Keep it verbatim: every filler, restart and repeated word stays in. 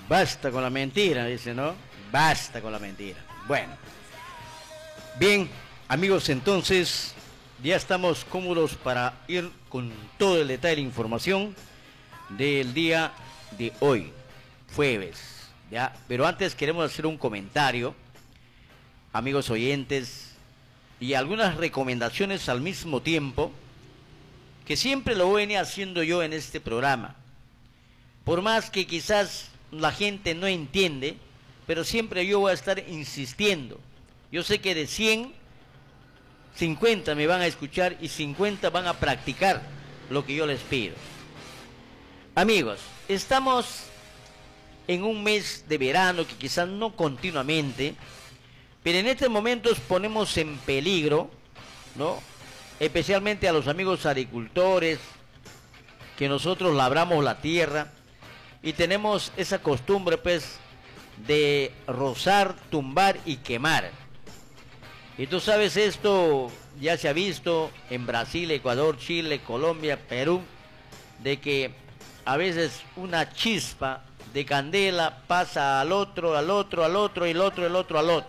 Basta con la mentira, dice, ¿no? Basta con la mentira. Bueno. Bien, amigos, entonces ya estamos cómodos para ir con todo el detalle de la información del día de hoy, jueves, ¿ya? Pero antes queremos hacer un comentario, amigos oyentes, y algunas recomendaciones al mismo tiempo, que siempre lo venía haciendo yo en este programa. Por más que quizás la gente no entiende, pero siempre yo voy a estar insistiendo. Yo sé que de cien, cincuenta me van a escuchar y cincuenta van a practicar lo que yo les pido. Amigos, estamos en un mes de verano que quizás no continuamente, pero en estos momentos ponemos en peligro, ¿no? Especialmente a los amigos agricultores, que nosotros labramos la tierra y tenemos esa costumbre, pues, de rozar, tumbar y quemar. Y tú sabes, esto ya se ha visto en Brasil, Ecuador, Chile, Colombia, Perú, de que a veces una chispa de candela pasa al otro, al otro, al otro, y el otro, el otro, al otro.